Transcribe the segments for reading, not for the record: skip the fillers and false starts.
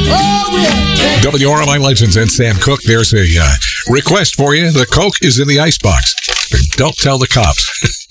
WRMI Legends and Sam Cooke. There's a request for you. The Coke is in the icebox. Don't tell the cops.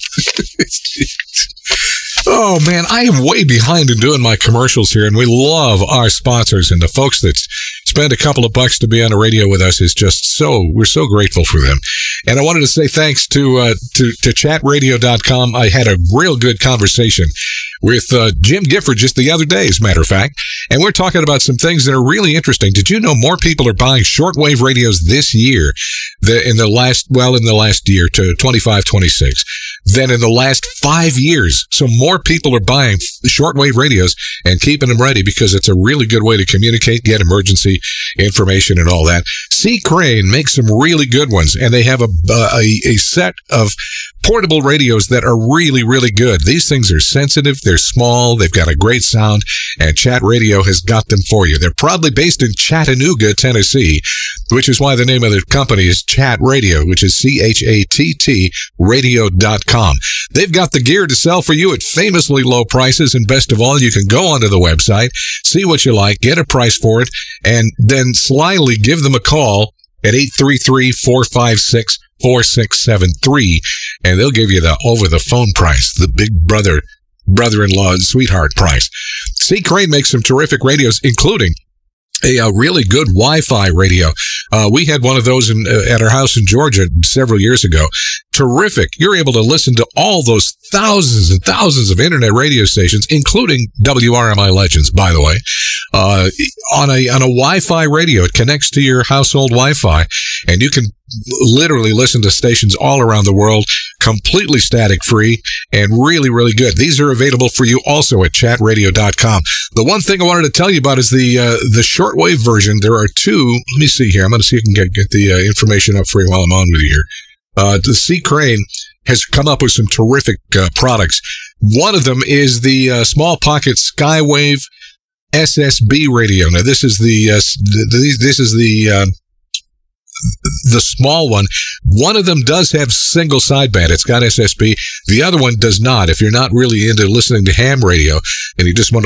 Oh, man, I am way behind in doing my commercials here, and we love our sponsors, and the folks that spend a couple of bucks to be on the radio with us is just we're so grateful for them. And I wanted to say thanks to chatradio.com. I had a real good conversation with Jim Gifford just the other day, as a matter of fact, and we're talking about some things that are really interesting. Did you know more people are buying shortwave radios this year in the last year to 25, 26 than in the last 5 years? So more people are buying shortwave radios and keeping them ready because it's a really good way to communicate, get emergency information and all that. C. Crane makes some really good ones, and they have a set of portable radios that are really, really good. These things are sensitive, they're small, they've got a great sound, and Chat Radio has got them for you. They're probably based in Chattanooga, Tennessee, which is why the name of the company is Chat Radio, which is CHATT radio.com. They've got the gear to sell for you at famously low prices, and best of all, you can go onto the website, see what you like, get a price for it, and then slyly give them a call at 833-456-4673, and they'll give you the over-the-phone price, the big brother-in-law and sweetheart price. C. Crane makes some terrific radios, including a really good Wi-Fi radio. We had one of those at our house in Georgia several years ago. Terrific. You're able to listen to all those thousands and thousands of internet radio stations, including WRMI Legends, by the way, on a Wi-Fi radio. It connects to your household Wi-Fi, and you can literally listen to stations all around the world, completely static free and really, really good. These are available for you also at chatradio.com. The one thing I wanted to tell you about is the shortwave version. There are two. Let me see here. I'm going to see if I can get the information up for you while I'm on with you here. The C. Crane has come up with some terrific products. One of them is the small pocket Skywave SSB radio. Now this is the small one. One of them does have single sideband. It's got SSB. The other one does not. If you're not really into listening to ham radio and you just want to